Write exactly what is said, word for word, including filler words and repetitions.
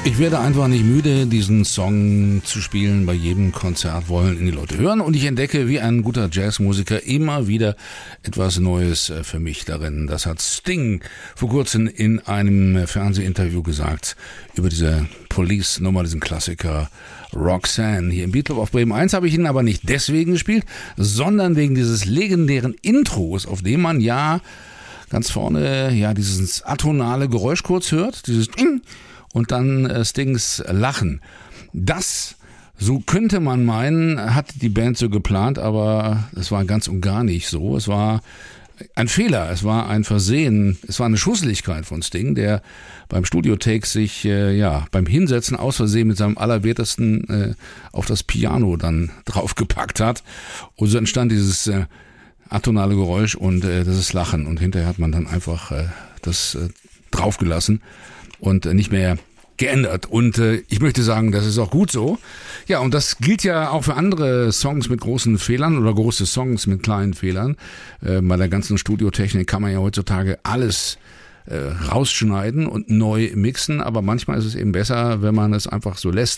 Ich werde einfach nicht müde, diesen Song zu spielen. Bei jedem Konzert wollen ihn die Leute hören. Und ich entdecke wie ein guter Jazzmusiker immer wieder etwas Neues für mich darin. Das hat Sting vor kurzem in einem Fernsehinterview gesagt über diese Police-Nummer, diesen Klassiker Roxanne. Hier im Beat Club auf Bremen eins habe ich ihn aber nicht deswegen gespielt, sondern wegen dieses legendären Intros, auf dem man ja ganz vorne ja dieses atonale Geräusch kurz hört, dieses Ding. Und dann äh, Stings Lachen. Das, so könnte man meinen, hat die Band so geplant, aber es war ganz und gar nicht so. Es war ein Fehler, es war ein Versehen, es war eine Schusseligkeit von Sting, der beim Studio-Take sich äh, ja beim Hinsetzen aus Versehen mit seinem Allerwertesten äh, auf das Piano dann draufgepackt hat. Und so entstand dieses äh, atonale Geräusch und äh, das Lachen. Und hinterher hat man dann einfach äh, das äh, draufgelassen und nicht mehr geändert. Und äh, ich möchte sagen, das ist auch gut so. Ja, und das gilt ja auch für andere Songs mit großen Fehlern oder große Songs mit kleinen Fehlern. Äh, bei der ganzen Studiotechnik kann man ja heutzutage alles äh, rausschneiden und neu mixen, aber manchmal ist es eben besser, wenn man es einfach so lässt.